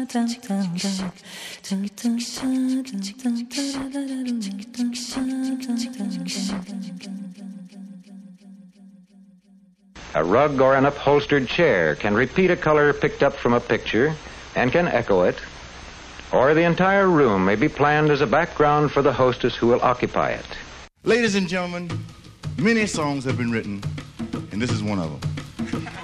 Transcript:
A rug or an upholstered chair can repeat a color picked up from a picture and can echo it, or the entire room may be planned as a background for the hostess who will occupy it. Ladies and gentlemen, many songs have been written, and this is one of them.